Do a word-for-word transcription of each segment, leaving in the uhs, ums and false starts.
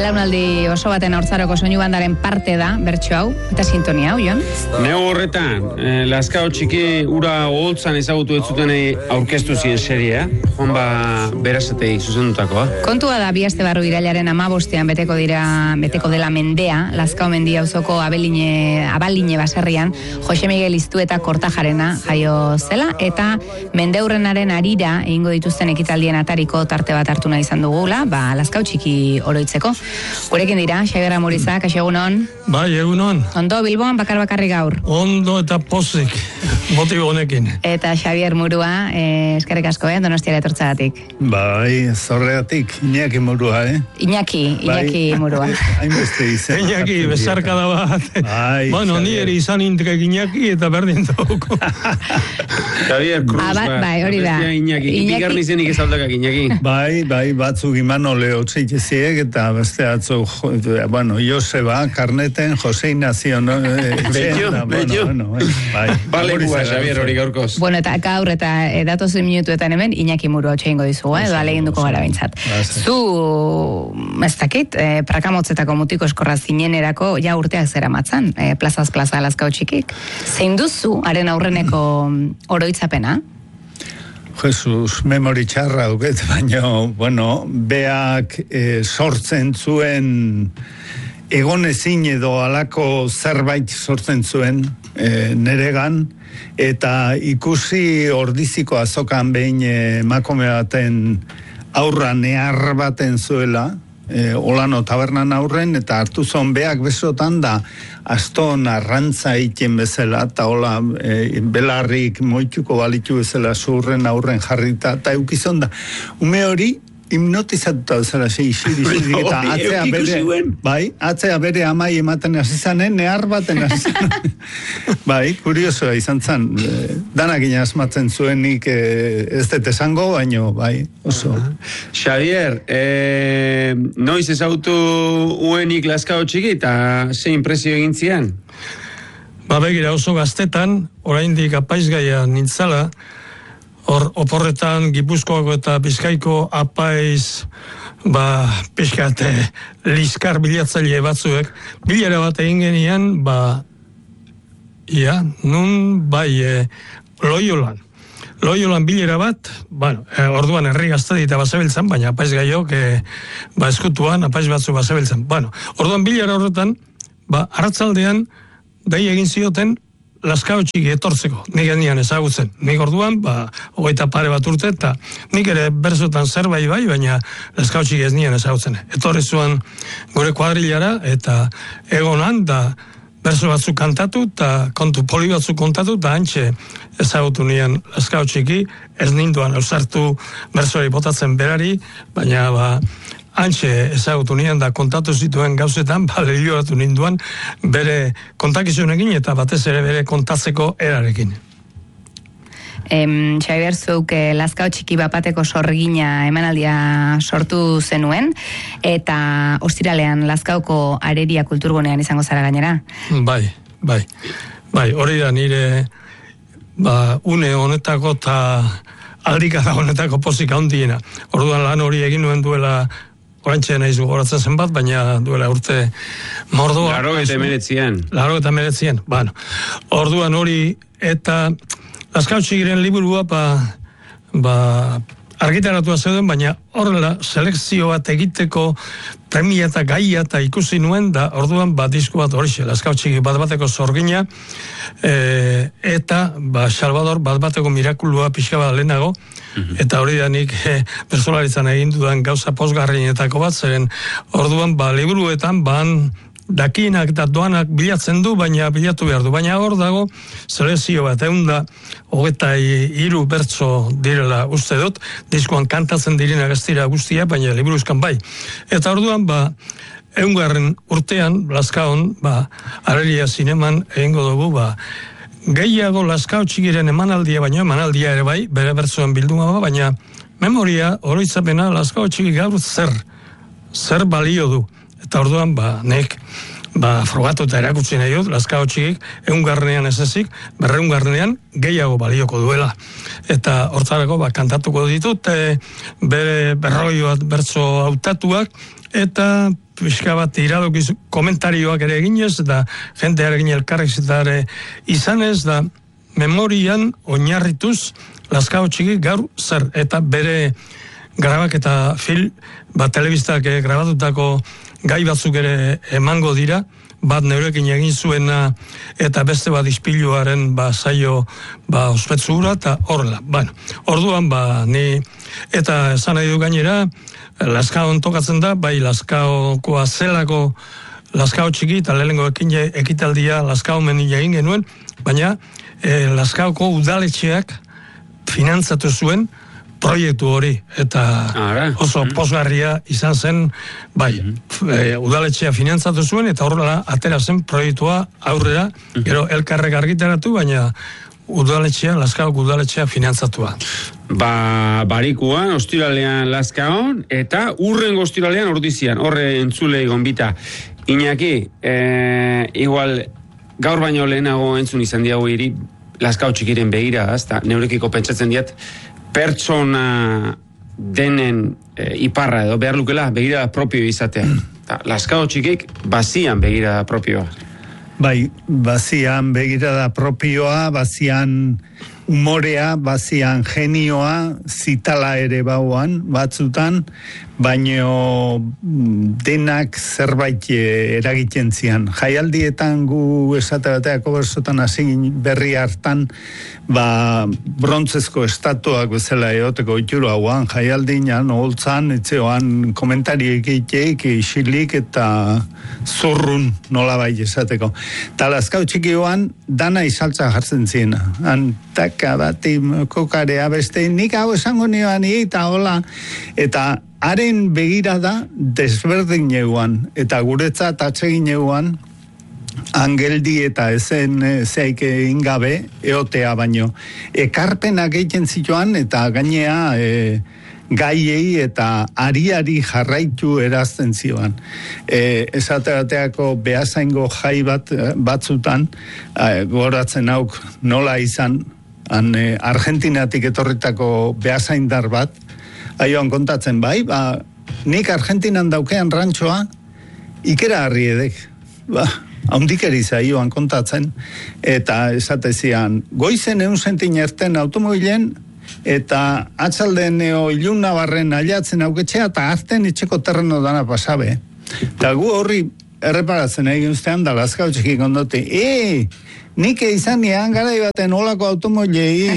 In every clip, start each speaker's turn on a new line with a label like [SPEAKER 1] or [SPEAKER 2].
[SPEAKER 1] belaunaldi oso baten haurtzaroko soinu bandaren parte da, bertso hau, eta sintonia hau, Jon?
[SPEAKER 2] Neu horretan, eh, Lazkao txiki ura oholtzan ezagutu ez zuten aurkeztu ziren seria, joan ba berazatei zuzendutakoa.
[SPEAKER 1] Kontua da, bi aste barru irailaren hamabostean beteko dira, beteko dela mendea, Lazkao mendia auzoko abeline, abaline baserrian, Jose Miguel Iztu eta Kortajarena jaio zela, eta mendeurrenaren arira egingo dituzten ekitaldien atariko tarte bat hartu nahi izan dugula, ba, Lazkao txiki oroitzeko. Gurekin dira, Xabier Amuriza, kaixo egunon?
[SPEAKER 3] Bai, egunon.
[SPEAKER 1] Ondo, Bilboan, bakar bakarrik gaur?
[SPEAKER 3] Ondo eta pozik, motibo honekin.
[SPEAKER 1] Eta Xabier Murua, eh, eskerrik asko, eh, Donostiara etortzagatik.
[SPEAKER 4] Bai, zorreatik, Iñaki Murua, eh?
[SPEAKER 1] Iñaki, Iñaki bai. Murua.
[SPEAKER 4] Hainbeste izan.
[SPEAKER 3] Iñaki, bezarka da bat.
[SPEAKER 4] Bai,
[SPEAKER 3] bueno, ni ere izan intrek Iñaki eta berdin dauko.
[SPEAKER 2] Xabier Cruz,
[SPEAKER 1] ah, ba, bai, hori da.
[SPEAKER 2] Iñaki, ipigarni zenik ez aldakak, Iñaki.
[SPEAKER 4] Bai, bai, batzuk Imanole otzeitziek eta beste atzu, bueno, Joseba, Karneten, Jose Ignacio, no?
[SPEAKER 2] Betio, betio.
[SPEAKER 4] Bai.
[SPEAKER 2] Bale, Xabier, hori gaurkoz.
[SPEAKER 1] Bueno, eta gaur eta datozen minutuetan hemen, Iñaki Murua otxe ingo dizugu, eh? Doa leginduko gara bintzat. Zu, ez dakit, eh, prakamotzetako mutiko eskorra zinenerako, ja urteak zera matzan, eh, plazaz plaza Lazkao txikik. Zein duzu, haren aurreneko oroitzapena?
[SPEAKER 4] Jesus, memori txarra duket, baina, bueno, beak e, sortzen zuen egonezin edo alako zerbait sortzen zuen e, neregan, eta ikusi ordiziko azokan behin emakume baten aurra nehar baten zuela, e, Olano tabernan aurren, eta hartu zon beak besotan da aston arrantza egiten bezala, eta hola e, belarrik moituko balitu bezala zurren aurren jarrita, eta eukizon da. Ume hori, hipnotizatuta bezala, xe, isiri, isiri, eta atzea bere, bai, atzea bere amai ematen hasizanen, nehar baten hasizanen. Bai, kuriosoa izan zen, e, danak asmatzen zuenik e, ez dut esango, baino, bai, oso.
[SPEAKER 2] Xavier, eh, noiz ezautu uenik Lazkao txiki, eta ze impresio egin zian?
[SPEAKER 3] Ba, begira, oso gaztetan, oraindik apaizgaia nintzala, hor oporretan Gipuzkoako eta Bizkaiko apaiz ba, pixkate liskar bilatzaile batzuek, bilera bat egin genian, ba, ia, nun, bai, e, Loiolan. Loiolan bilera bat, bueno, e, orduan herri gaztedita bazebiltzen, baina apaiz gaiok, e, ba, eskutuan apaiz batzu bazebiltzen. Bueno, orduan bilera horretan, ba, arratzaldean, dai egin zioten, Lazkao txiki etortzeko, nik genian ezagutzen. Nik orduan, ba, hogeita pare bat urte, eta nik ere berzotan zerbait bai, baina Lazkao txiki ez nian ezagutzen. Etorri zuen gure kuadrilara, eta egonan, da berzo batzuk kantatu, eta kontu poli batzuk kontatu, eta antxe ezagutu nian Lazkao txiki, ez ninduan eusartu berzori botatzen berari, baina, ba, antxe ezagutu nian da kontatu zituen gauzetan, ba, lehioatu ninduan bere kontakizunekin eta batez ere bere kontatzeko erarekin.
[SPEAKER 1] Em, Xabier, zuek Lazkao txiki bapateko sorgina emanaldia sortu zenuen, eta ostiralean Lazkaoko areria kulturgunean izango zara gainera?
[SPEAKER 3] Bai, bai, bai, hori da nire ba, une honetako eta aldikada honetako pozik handiena. Orduan lan hori egin nuen duela orantxe naiz gogoratzen zen bat, baina duela urte mordoa.
[SPEAKER 2] Laro eta emeretzian.
[SPEAKER 3] Laro eta emeretzian, bueno. Orduan hori eta Lazkao txikiren liburua ba, ba, argitaratua zeuden, baina horrela selekzio bat egiteko premia eta gaia eta ikusi nuen, da orduan bat disko bat horixe, Lazkao txiki bat bateko sorgina, e, eta ba, Salvador bat bateko mirakulua pixka bat lehenago, eta hori da nik e, bersolaritzan egin dudan gauza posgarrienetako bat, zeren orduan ba, liburuetan ban dakinak eta doanak bilatzen du, baina bilatu behar du. Baina hor dago selezio bat, egun da, hogeta hiru bertso direla uste dut, diskoan kantatzen direnak ez dira guztia, baina liburuzkan bai. Eta orduan, ba, egungarren urtean, Lazkaon, ba, areria zineman egingo dugu, ba, gehiago Lazkao txikiren emanaldia, baina emanaldia ere bai, bere bertsoen bilduma ba, baina memoria, oroitzapena, Lazkao txiki gaur zer, zer balio du. Eta orduan, ba, nek ba, frogatuta erakutsi nahi dut, Lazkao txikik, eungarnean ez ezik, berreungarnean gehiago balioko duela. Eta hortzareko, ba, kantatuko ditut, e, bere berroi bat bertso hautatuak, eta pixka bat iradokiz komentarioak ere eginez, eta jentearekin elkarrizketare izanez, da memorian oinarrituz Lazkao txiki gaur zer, eta bere grabak eta fil, ba, telebistak eh, grabatutako gai batzuk ere emango dira, bat neurekin egin zuena eta beste bat ispiluaren ba, saio ba, ospetzura eta horrela. Bueno, orduan, ba, ni eta esan nahi du gainera, Lazkaon tokatzen da, bai Lazkaokoa zelako Lazkao txiki eta lehenengo ekitaldia Lazkao menila egin genuen, baina e, Lazkaoko udaletxeak finantzatu zuen proiektu hori, eta Ara. oso mm. posgarria izan zen, bai, mm. e, udaletxea finantzatu zuen, eta horrela atera zen proiektua aurrera, mm. gero elkarrek argitaratu, baina udaletxea, Lazkaok udaletxea finantzatua.
[SPEAKER 2] Ba, barikuan, ostiralean Lazkaon, eta urrengo ostiralean ordizian, horre entzule gonbita. Iñaki, eh, igual, gaur baino lehenago entzun izan diago iri, Lazkao txikiren begira, azta, neurekiko pentsatzen diat, pertsona denen e, iparra edo behar lukela begira propio izatea. Ta, Lazkao txikik bazian begira propioa.
[SPEAKER 4] Bai, bazian begirada propioa, bazian umorea, bazian genioa, zitala ere bauan, batzutan, baino denak zerbait eragiten zian. Jaialdietan gu esate bateako bersotan hasi berri hartan, ba, brontzezko estatuak bezala eoteko itxuru hauan, jaialdinan, holtzan, etzeoan komentari egiteik, isilik eta zurrun nola bai esateko. Ta Lazkao txikioan, dana izaltza jartzen ziena. Antaka bati kokarea beste, nik hau esango nioan, eta hola, eta haren begirada desberdin neuan, eta guretzat atsegin neuan, angeldi eta ezen zeik ingabe, eotea baino. Ekarpenak egiten zituan, eta gainea e, gaiei eta ariari jarraitu erazten zioan. E, esate bateako behazaingo jai bat batzutan, e, goratzen hauk nola izan, han, e, Argentinatik etorritako behazaindar bat, aioan kontatzen bai, ba, nik Argentinan daukean rantxoa, ikera harri edek, ba, haundikeri zaioan kontatzen, eta esatezian, goizen eun sentin erten automobilen, eta atzalden eo ilun nabarren aliatzen auketxea, eta harten itxeko terreno dana pasabe. Eta gu horri erreparatzen egin ustean, da Lazkao txikik ondote, e, nik izan nian garai baten olako automobilei,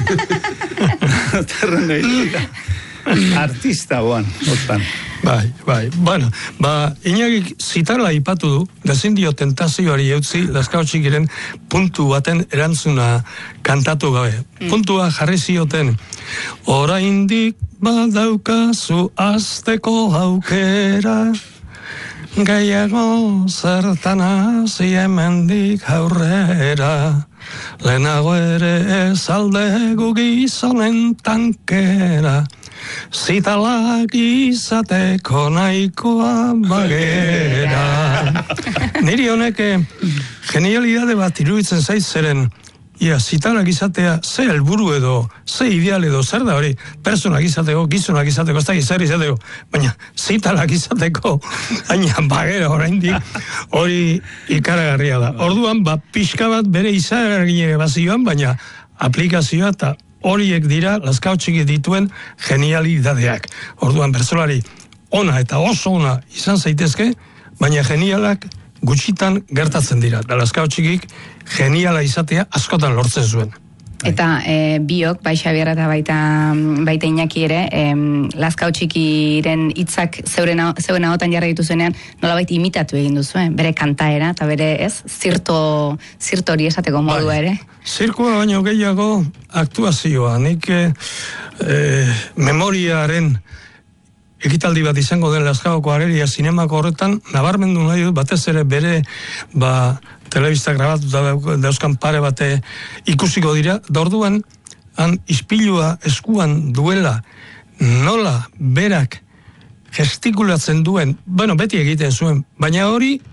[SPEAKER 4] terreno itxika. Artista boan, hortan.
[SPEAKER 3] Bai, bai, bueno, ba, Iñaki zitala ipatu du, dezin dio tentazioari eutzi, Lazkao txikiren puntu baten erantzuna kantatu gabe. Mm. Puntua jarri zioten, oraindik badaukazu azteko aukera, gehiago zertan hasi hemendik aurrera, lehenago ere ez aldegu gizonen tankera, zitalak izateko nahikoa bagera. Niri honeke genialidade bat iruditzen zaiz zeren, ia, zitalak izatea, ze helburu edo, ze ideal edo, zer da hori, personak izateko, gizonak izateko, ez da zer izateko, baina zitalak izateko, baina bagera oraindik, hori ikaragarria da. Orduan, ba, pixka bat bere izaragine bazioan, baina aplikazioa eta horiek dira Lazkao txiki dituen genialidadeak. Orduan, bertsolari ona eta oso ona izan zaitezke, baina genialak gutxitan gertatzen dira. Da Lazkao txikik geniala izatea askotan lortzen zuen.
[SPEAKER 1] Eta e, biok, bai Xabier eta baita, baita Iñaki ere, e, Lazkao txikiren hitzak zeuren ahotan jarri dituzuenean, nolabait imitatu egin duzuen, bere kantaera, eta bere, ez, zirto, zirto hori esateko modua ere.
[SPEAKER 3] Zirkoa baino gehiago aktuazioa, nik e, memoriaren ekitaldi bat izango den Lazkaoko areria zinemako horretan, nabarmendu nahi dut, batez ere bere, ba, telebista grabatuta dauzkan pare bate ikusiko dira, da orduan, han ispilua eskuan duela, nola berak gestikulatzen duen, bueno, beti egiten zuen, baina hori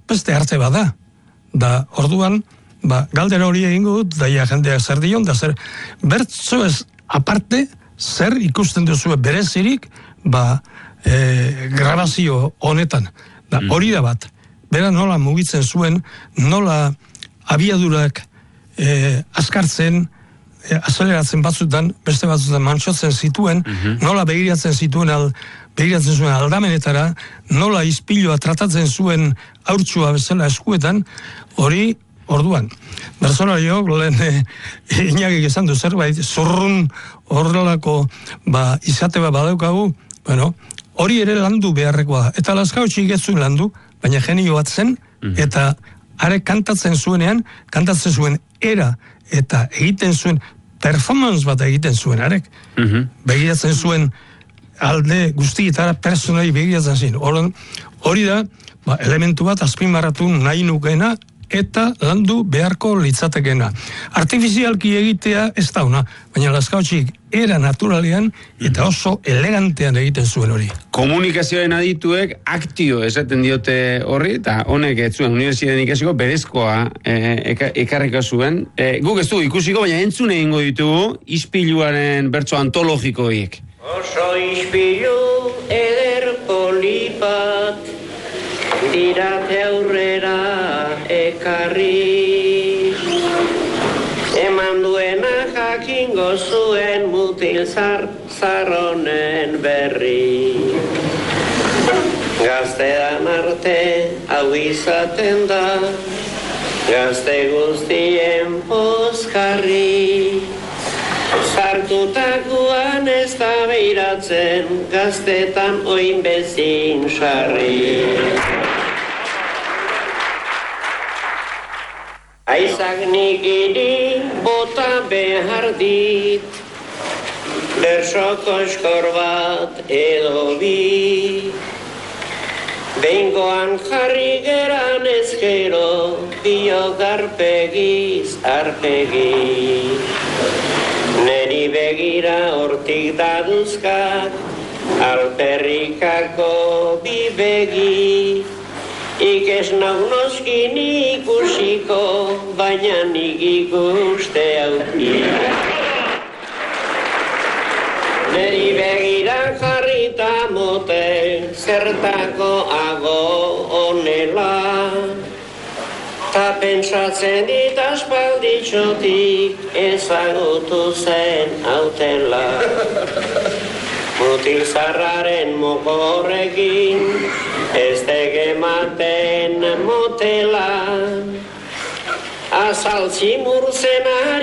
[SPEAKER 3] beste arte bada. Da, orduan, ba, galdera hori egingo dut, daia jendeak zer dion, da zer, bertso ez aparte, zer ikusten duzu berezirik, ba, e, grabazio honetan. Da, hori da bat. Bera nola mugitzen zuen, nola abiadurak e, askartzen, e, azeleratzen batzutan, beste batzutan mantxotzen zituen, nola begiratzen zituen al, begiratzen zuen aldamenetara, nola izpiloa tratatzen zuen haurtsua bezala eskuetan, hori orduan. Bersolariok, lehen e, inagik esan du zerbait, zurrun horrelako ba, izate bat badaukagu, bueno, hori ere landu beharrekoa da. Eta Lazkaotxik ez zuen landu, baina genio bat zen, eta are kantatzen zuenean, kantatzen zuen era, eta egiten zuen, performance bat egiten zuen, arek. Begiratzen zuen alde guztietara personai begiratzen zuen. Hori da, ba, elementu bat azpimarratu nahi nukeena, eta landu beharko litzatekena. Artifizialki egitea ez dauna, baina Lazkaotxik era naturalean eta oso elegantean egiten zuen hori.
[SPEAKER 2] Komunikazioen adituek aktio esaten diote horri, eta honek ez zuen unibertsitatean ikasiko berezkoa e, ekarriko zuen. E, guk ez du ikusiko, baina entzune egingo ditugu ispiluaren bertso antologikoiek.
[SPEAKER 5] Oso ispilu eder polipat dirate aurrera ekarri, eman duena jakingo zuen mutil zar, zarronen berri. Gaztean arte hau izaten da, gazte guztien pozkarri. Sartutakoan ez da behiratzen, gaztetan oin bezin sarri. Aizak nikiri bota behar dit, berso koskor bat edo bi. Behingoan jarri geran ezkero, bio garpegiz arpegi. Neri begira hortik daduzkak, alperrikako bi begi. Ikes nau noskin ikusiko, baina nik ikuste auki. Neri begira jarrita mote, zertako ago onela. Ta pentsatzen dit aspalditxotik, ezagutu zen hautela. Mutil zarraren moko horrekin, ez tegematen motela. Azaltzi murzenari